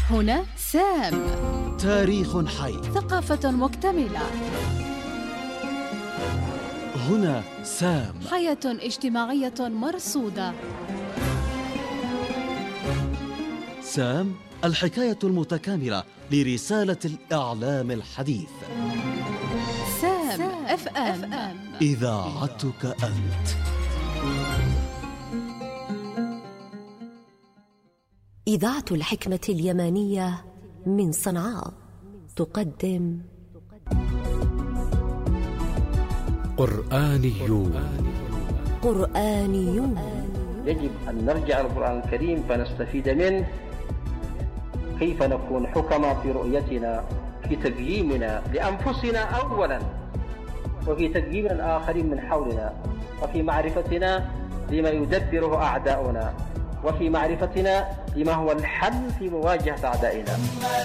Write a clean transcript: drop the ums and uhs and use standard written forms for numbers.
هنا سام، تاريخ حي، ثقافة مكتملة. هنا سام، حياة اجتماعية مرصودة. سام، الحكاية المتكاملة لرسالة الإعلام الحديث. سام اف ام، إذاعتك أنت. إذاعة الحكمة اليمانية من صنعاء تقدم قرآنيون. يجب أن نرجع القرآن الكريم فنستفيد منه، كيف نكون حكما في رؤيتنا، في تقييمنا لأنفسنا أولا، وفي تقييم الآخرين من حولنا، وفي معرفتنا لما يدبره أعداؤنا، وفي معرفتنا لما هو الحل في مواجهة أعدائنا.